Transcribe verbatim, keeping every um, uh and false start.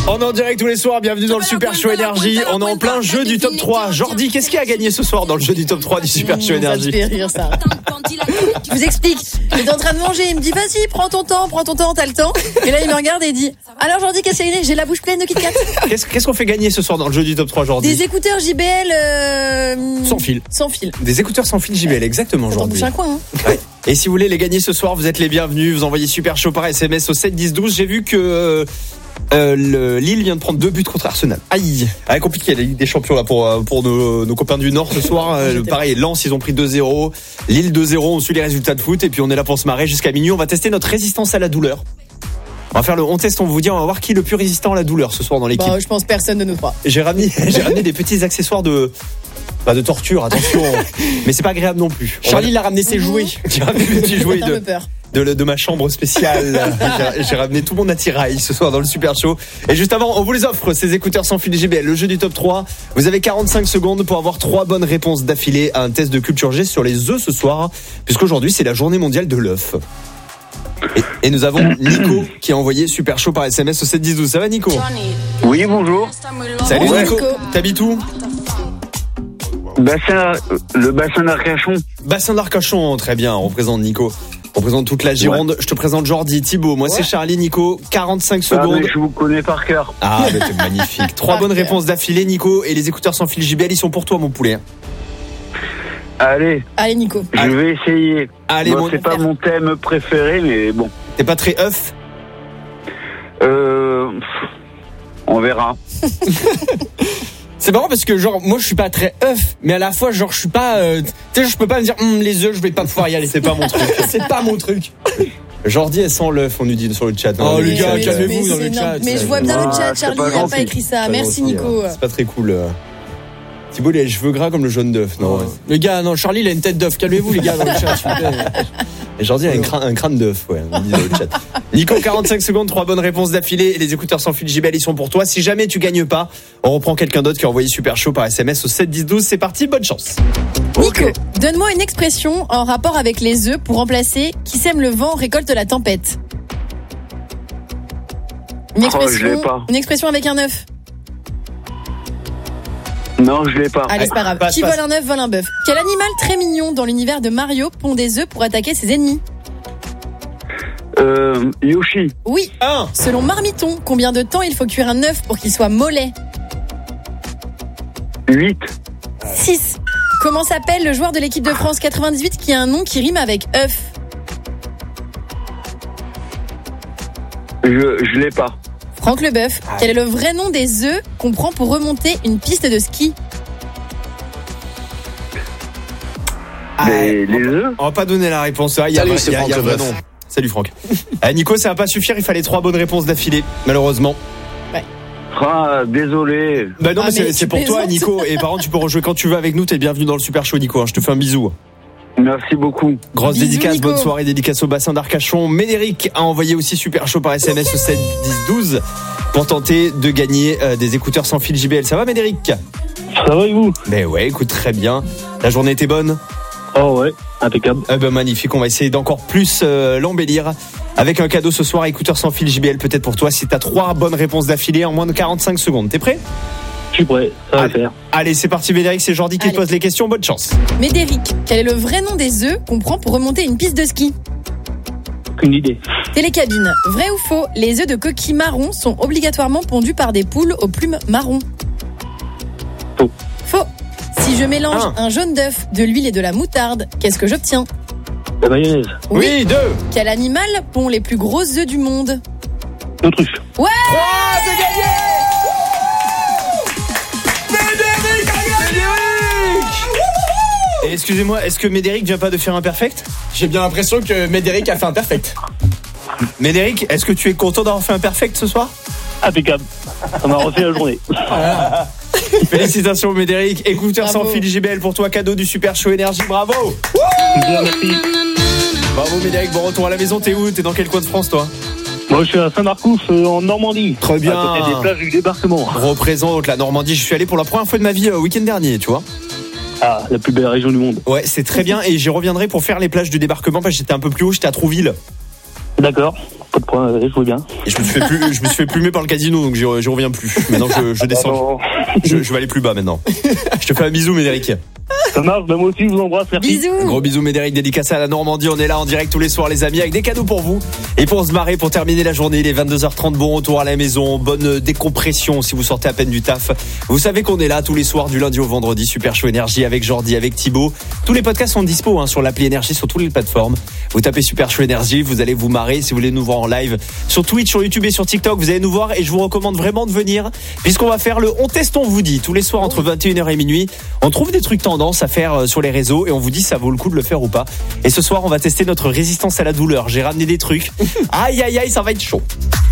On est en direct tous les soirs, bienvenue dans le Super Show Énergie. On est en plein jeu du top trois. Jordi, qu'est-ce qui a gagné ce soir dans le jeu du top trois du Super Show Énergie? Ça me fait rire ça. Je vous explique. J'étais en train de manger, il me dit vas-y, prends ton temps, prends ton temps, t'as le temps. Et là il me regarde et il dit alors Jordi, qu'est-ce qu'il y a gagné? J'ai la bouche pleine de Kit Kat. Qu'est-ce, qu'est-ce qu'on fait gagner ce soir dans le jeu du top trois, Jordi? Des écouteurs J B L euh... sans fil. Sans fil. Des écouteurs sans fil J B L, exactement, Jordi. un coin, hein. Ouais. Et si vous voulez les gagner ce soir, vous êtes les bienvenus. Vous envoyez Super Show par S M S au sept dix douze. J'ai vu que euh, le, Lille vient de prendre deux buts contre Arsenal. Aïe, ah, compliqué la Ligue des Champions là pour pour nos, nos copains du Nord ce soir. Euh, pareil, Lens ils ont pris deux zéro, Lille deux zéro. On suit les résultats de foot et puis on est là pour se marrer jusqu'à minuit. On va tester notre résistance à la douleur. On va faire le on teste, on vous dit, on va voir qui est le plus résistant à la douleur ce soir dans l'équipe. Bah, je pense personne de nous trois. J'ai ramené j'ai ramené des petits accessoires de Pas de torture, attention. Mais c'est pas agréable non plus. Charlie l'a ramené ses jouets. J'ai ramené des petits jouets de, peur. de, de ma chambre spéciale. j'ai, j'ai ramené tout mon attirail ce soir dans le Super Show. Et juste avant, on vous les offre, ces écouteurs sans fil J B L, le jeu du top trois. Vous avez quarante-cinq secondes pour avoir trois bonnes réponses d'affilée à un test de culture G sur les œufs ce soir, puisqu'aujourd'hui c'est la journée mondiale de l'œuf. Et, et nous avons Nico qui a envoyé Super Show par S M S au sept dix douze. Ça va, Nico? Oui, bonjour. Salut, Ouais. Nico. T'habites où? Bassin, le bassin d'Arcachon. Bassin d'Arcachon, très bien, on représente Nico. On représente toute la Gironde. Ouais. Je te présente Jordi, Thibaut. Moi, ouais. c'est Charlie, Nico. quarante-cinq secondes. Ah, mais je vous connais par cœur. Ah, mais c'est magnifique. Trois bonnes réponses d'affilée, Nico. Et les écouteurs sans fil J B L, ils sont pour toi, mon poulet. Allez. Allez, Nico. Je Allez. vais essayer. Allez, bon, mon... c'est pas mon thème préféré, mais bon. T'es pas très œuf? Euh. On verra. C'est marrant parce que genre moi je suis pas très œuf, mais à la fois genre je suis pas euh, tu sais je peux pas me dire hm, les œufs je vais pas pouvoir y aller. C'est pas mon truc. C'est pas mon truc. Jordi elle sent l'œuf, on nous dit sur le chat. Oh hein, les gars, mais, calmez-vous mais dans le chat. Mais je vois bien Ah, le chat, c'est Charlie pas il a gentil. pas écrit ça. Pas Merci gentil, Nico. hein. C'est pas très cool. Thibaut, il a les cheveux gras comme le jaune d'œuf. Non, Oh. ouais. Les gars, non, Charlie il a une tête d'œuf. Calmez-vous les gars dans le chat. S'il vous plaît. Et Jordi a un crâne, un crâne d'œuf, ouais, on dit dans le chat. Nico, quarante-cinq secondes, trois bonnes réponses d'affilée et les écouteurs sans fil J B L, ils sont pour toi. Si jamais tu gagnes pas, on reprend quelqu'un d'autre qui a envoyé Super Show par S M S au sept dix douze. C'est parti, bonne chance. Nico, Okay. donne-moi une expression en rapport avec les œufs pour remplacer qui sème le vent récolte la tempête. Une expression, Oh, je l'ai pas. une expression avec un œuf. Non, je l'ai pas. Allez, c'est pas grave. passe, Qui passe. vole un œuf vole un bœuf. Quel animal très mignon dans l'univers de Mario pond des œufs pour attaquer ses ennemis? Euh. Yoshi. Oui. Un. Selon Marmiton, combien de temps il faut cuire un œuf pour qu'il soit mollet? huit. six. Comment s'appelle le joueur de l'équipe de France quatre-vingt-dix-huit qui a un nom qui rime avec œuf? Je, je l'ai pas. Franck Leboeuf. Quel est le vrai nom des œufs qu'on prend pour remonter une piste de ski? Les, les œufs. On va pas donner la réponse. Ah, il y a, Salut, il y a- c'est il y a Franck un vrai Leboeuf. nom. Salut Franck. Ah, Nico, ça va pas suffire, il fallait trois bonnes réponses d'affilée, malheureusement. Ah, désolé. Bah non, Ah, mais mais c'est, tu c'est pour toi, plaisantes. Nico. Et par contre, tu peux rejouer quand tu veux avec nous. T'es bienvenu dans le Super Show, Nico. hein. Je te fais un bisou. Merci beaucoup. Grosse Bisous, dédicace, Nico. bonne soirée, dédicace au bassin d'Arcachon. Médéric a envoyé aussi Super Show par S M S au sept dix douze pour tenter de gagner euh, des écouteurs sans fil J B L. Ça va, Médéric? Ça va et vous? Ben ouais, écoute, très bien. La journée était bonne? Oh ouais, impeccable. Eh ben magnifique, on va essayer d'encore plus euh, l'embellir avec un cadeau ce soir, écouteurs sans fil J B L peut-être pour toi si t'as trois bonnes réponses d'affilée en moins de quarante-cinq secondes. T'es prêt? Je suis prêt, ça va Allez. faire. Allez, c'est parti, Médéric, c'est Jordi qui te Allez. pose les questions, bonne chance. Médéric, quel est le vrai nom des œufs qu'on prend pour remonter une piste de ski? Aucune idée. Télécabine, vrai ou faux? Les œufs de coquille marron sont obligatoirement pondus par des poules aux plumes marron. Faux. Faux. Si je mélange Un. un jaune d'œuf, de l'huile et de la moutarde, qu'est-ce que j'obtiens? La mayonnaise. Oui, deux. Quel animal pond les plus gros œufs du monde? L'autruche. Ouais. Ah, c'est gagné! Médéric a gagné! Et excusez-moi, est-ce que Médéric vient pas de faire un perfect? J'ai bien l'impression que Médéric a fait un perfect. Médéric, est-ce que tu es content d'avoir fait un perfect ce soir? Impeccable. Ça m'a refait la journée. Félicitations Médéric, écouteurs Bravo. sans fil J B L pour toi, cadeau du Super Show Énergie, bravo! Bien, merci. Bravo Médéric, bon retour à la maison, t'es où? T'es dans quel coin de France toi? Moi, je suis à Saint-Marcouf, euh, en Normandie. Très bien. À côté des plages du débarquement. Représente la Normandie, je suis allé pour la première fois de ma vie euh, week-end dernier, tu vois. Ah, la plus belle région du monde. Ouais, c'est très bien et j'y reviendrai pour faire les plages du débarquement parce que j'étais un peu plus haut, j'étais à Trouville. D'accord. Pas de problème, allez, je veux bien. Et je me suis fait plus, je me suis fait plumer par le casino, donc j'y, j'y reviens plus. Maintenant, je, je descends. Je, je vais aller plus bas maintenant. Je te fais un bisou, Médéric. Ça marche, ben moi aussi, je vous embrasse, merci. Bisous. Un gros bisou, Médéric, dédicacé à la Normandie. On est là en direct tous les soirs, les amis, avec des cadeaux pour vous. Et pour se marrer, pour terminer la journée, il est vingt-deux heures trente, bon retour à la maison, bonne décompression si vous sortez à peine du taf. Vous savez qu'on est là tous les soirs, du lundi au vendredi, Super Show Énergie avec Jordi, avec Thibaut. Tous les podcasts sont dispo hein, sur l'appli Énergie, sur toutes les plateformes. Vous tapez Super Show Énergie, vous allez vous marrer. Si vous voulez nous voir en live sur Twitch, sur YouTube et sur TikTok, vous allez nous voir et je vous recommande vraiment de venir puisqu'on va faire le On Teste, on vous dit tous les soirs entre vingt et une heures et minuit. On trouve des trucs tendance à faire sur les réseaux et on vous dit si ça vaut le coup de le faire ou pas. Et ce soir, on va tester notre résistance à la douleur. J'ai ramené des trucs. Aïe aïe aïe, ça va être chaud.